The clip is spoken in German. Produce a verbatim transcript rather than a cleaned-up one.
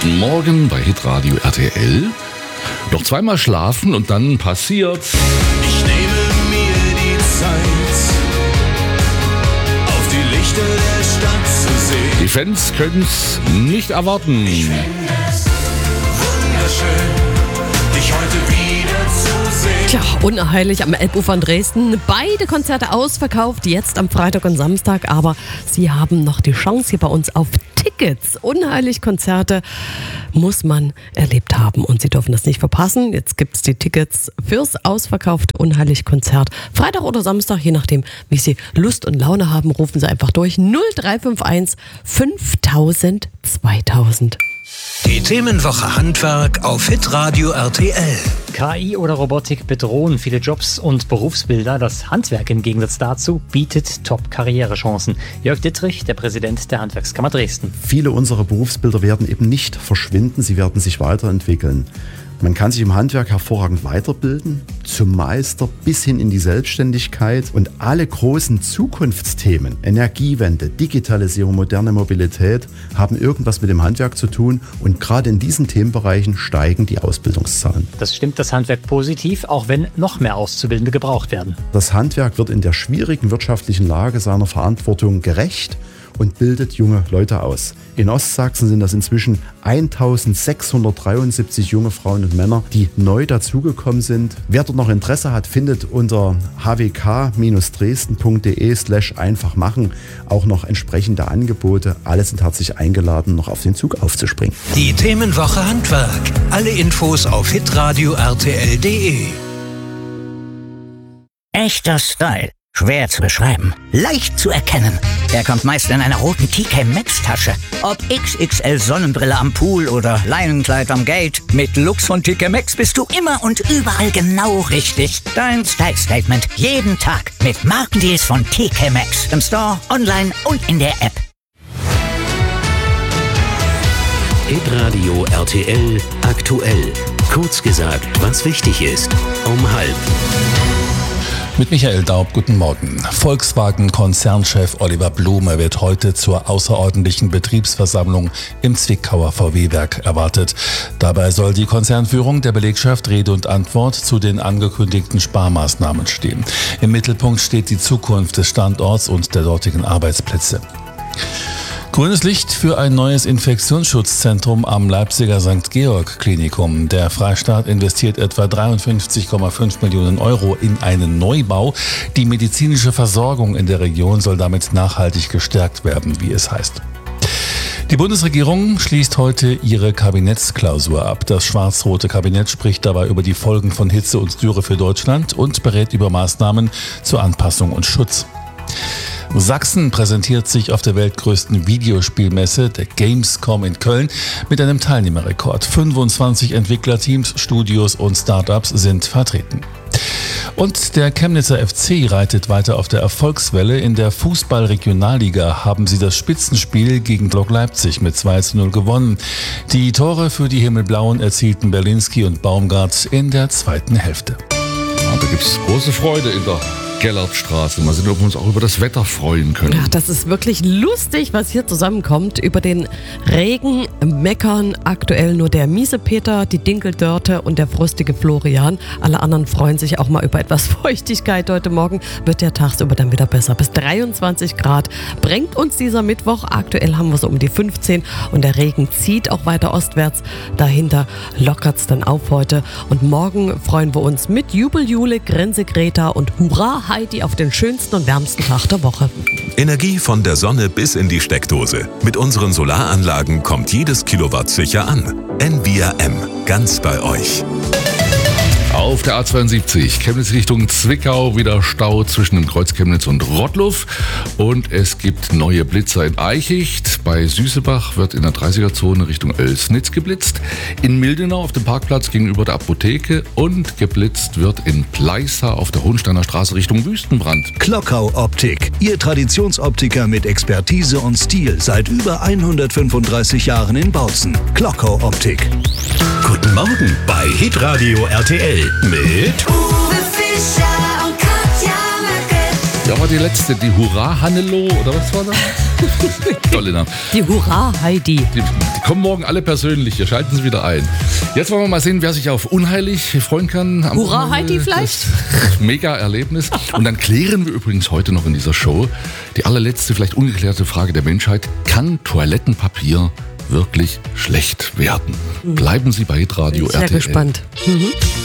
Guten Morgen bei Hitradio R T L. Noch zweimal schlafen und dann passiert's. Ich nehme mir die Zeit, auf die Lichter der Stadt zu sehen. Die Fans können's nicht erwarten. Ich finde es wunderschön, dich heute wieder zu sehen. Tja, unerheilig am Elbufer in Dresden. Beide Konzerte ausverkauft, jetzt am Freitag und Samstag. Aber Sie haben noch die Chance hier bei uns auf Tickets. Unheilig Konzerte muss man erlebt haben und Sie dürfen das nicht verpassen. Jetzt gibt es die Tickets fürs ausverkaufte Unheilig Konzert. Freitag oder Samstag, je nachdem, wie Sie Lust und Laune haben, rufen Sie einfach durch. null drei fünf eins fünftausend zweitausend. Die Themenwoche Handwerk auf Hitradio R T L. K I oder Robotik bedrohen viele Jobs und Berufsbilder. Das Handwerk im Gegensatz dazu bietet Top-Karrierechancen. Jörg Dittrich, der Präsident der Handwerkskammer Dresden. Viele unserer Berufsbilder werden eben nicht verschwinden, sie werden sich weiterentwickeln. Man kann sich im Handwerk hervorragend weiterbilden, zum Meister bis hin in die Selbstständigkeit. Und alle großen Zukunftsthemen, Energiewende, Digitalisierung, moderne Mobilität, haben irgendwas mit dem Handwerk zu tun. Und gerade in diesen Themenbereichen steigen die Ausbildungszahlen. Das stimmt das Handwerk positiv, auch wenn noch mehr Auszubildende gebraucht werden. Das Handwerk wird in der schwierigen wirtschaftlichen Lage seiner Verantwortung gerecht und bildet junge Leute aus. In Ostsachsen sind das inzwischen eintausendsechshundertdreiundsiebzig junge Frauen und Männer, die neu dazugekommen sind. Wer dort noch Interesse hat, findet unter h w k dresden punkt d e slash einfach machen auch noch entsprechende Angebote. Alle sind herzlich eingeladen, noch auf den Zug aufzuspringen. Die Themenwoche Handwerk. Alle Infos auf hitradio r t l punkt d e. Echter Style. Schwer zu beschreiben, leicht zu erkennen. Er kommt meist in einer roten T K Maxx Tasche. Ob X X L Sonnenbrille am Pool oder Leinenkleid am Gate, mit Looks von T K Maxx bist du immer und überall genau richtig. Dein Style Statement jeden Tag mit Markendeals von T K Maxx im Store, online und in der App. Hitradio R T L aktuell. Kurz gesagt, was wichtig ist. Um halb. Mit Michael Daub, guten Morgen. Volkswagen-Konzernchef Oliver Blume wird heute zur außerordentlichen Betriebsversammlung im Zwickauer V W-Werk erwartet. Dabei soll die Konzernführung der Belegschaft Rede und Antwort zu den angekündigten Sparmaßnahmen stehen. Im Mittelpunkt steht die Zukunft des Standorts und der dortigen Arbeitsplätze. Grünes Licht für ein neues Infektionsschutzzentrum am Leipziger Sankt Georg Klinikum. Der Freistaat investiert etwa dreiundfünfzig Komma fünf Millionen Euro in einen Neubau. Die medizinische Versorgung in der Region soll damit nachhaltig gestärkt werden, wie es heißt. Die Bundesregierung schließt heute ihre Kabinettsklausur ab. Das schwarz-rote Kabinett spricht dabei über die Folgen von Hitze und Dürre für Deutschland und berät über Maßnahmen zur Anpassung und Schutz. Sachsen präsentiert sich auf der weltgrößten Videospielmesse, der Gamescom in Köln, mit einem Teilnehmerrekord. fünfundzwanzig Entwicklerteams, Studios und Startups sind vertreten. Und der Chemnitzer F C reitet weiter auf der Erfolgswelle. In der Fußball-Regionalliga haben sie das Spitzenspiel gegen Lok Leipzig mit zwei zu null gewonnen. Die Tore für die Himmelblauen erzielten Berlinski und Baumgart in der zweiten Hälfte. Ja, da gibt es große Freude in der Gellertstraße. Mal sehen, ob wir uns auch über das Wetter freuen können. Ja, das ist wirklich lustig, was hier zusammenkommt. Über den Regen meckern aktuell nur der miese Peter, die Dinkeldörte und der frostige Florian. Alle anderen freuen sich auch mal über etwas Feuchtigkeit. Heute Morgen wird der tagsüber dann wieder besser. Bis dreiundzwanzig Grad bringt uns dieser Mittwoch. Aktuell haben wir so um die fünfzehn und der Regen zieht auch weiter ostwärts. Dahinter lockert es dann auf heute. Und morgen freuen wir uns mit Jubel Jule, Grenze Greta und Hurra Heidi auf den schönsten und wärmsten Tag der Woche. Energie von der Sonne bis in die Steckdose. Mit unseren Solaranlagen kommt jedes Kilowatt sicher an. N V R M, ganz bei euch. Auf der A zweiundsiebzig, Chemnitz Richtung Zwickau, wieder Stau zwischen dem Kreuz Chemnitz und Rottluff. Und es gibt neue Blitzer in Eichicht. Bei Süßebach wird in der dreißiger-Zone Richtung Oelsnitz geblitzt. In Mildenau auf dem Parkplatz gegenüber der Apotheke. Und geblitzt wird in Pleissa auf der Hohensteiner Straße Richtung Wüstenbrand. Klockau Optik. Ihr Traditionsoptiker mit Expertise und Stil seit über hundertfünfunddreißig Jahren in Bautzen. Klockau Optik. Guten Morgen bei Hitradio R T L mit Uwe Fischer und Katja Möcke. Da war die letzte, die Hurra Hannelo, oder was war das? Tolle Name. Die Hurra Heidi. Die, die kommen morgen alle persönlich, hier schalten Sie wieder ein. Jetzt wollen wir mal sehen, wer sich auf unheilig freuen kann. Am Hurra Wochenende. Heidi vielleicht? Das Mega-Erlebnis. Und dann klären wir übrigens heute noch in dieser Show die allerletzte, vielleicht ungeklärte Frage der Menschheit. Kann Toilettenpapier wirklich schlecht werden? Bleiben Sie bei Hitradio Bin ich sehr R T L. gespannt. Mhm.